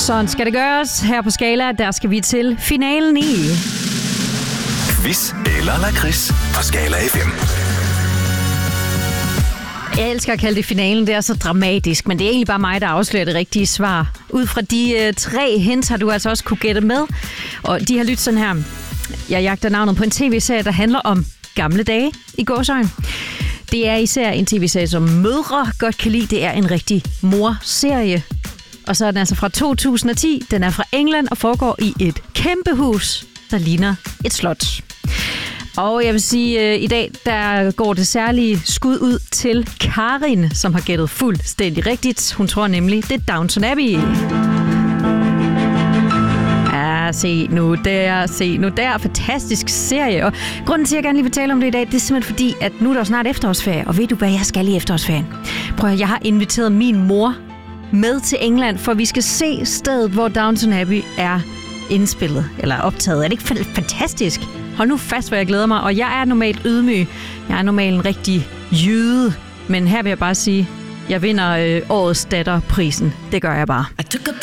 Sådan skal det gøres. Her på Skala, der skal vi til finalen i Quiz eller lakrids på Skala FM. Jeg elsker at kalde det finalen, det er så dramatisk, men det er egentlig bare mig, der afslører det rigtige svar. Ud fra de 3 hints har du altså også kunne gætte med, og de har lyttet sådan her. Jeg jagter navnet på en tv-serie, der handler om gamle dage i gåseøjne. Det er især en tv-serie, som mødre godt kan lide. Det er en rigtig mor-serie. Og så er den altså fra 2010. Den er fra England og foregår i et kæmpe hus, der ligner et slot. Og jeg vil sige, i dag der går det særlige skud ud til Karin, som har gættet fuldstændig rigtigt. Hun tror nemlig, det er Downton Abbey. Ja, se nu der. Fantastisk serie. Og grunden til, at jeg gerne lige vil tale om det i dag, det er simpelthen fordi, at nu er der snart efterårsferie. Og ved du, hvad jeg skal i efterårsferien? Prøv at, jeg har inviteret min mor med til England, for vi skal se stedet, hvor Downton Abbey er indspillet, eller optaget. Er det ikke fantastisk? Hold nu fast, hvor jeg glæder mig. Og jeg er normalt ydmyg. Jeg er normalt en rigtig jyde. Men her vil jeg bare sige, jeg vinder årets datterprisen. Det gør jeg bare.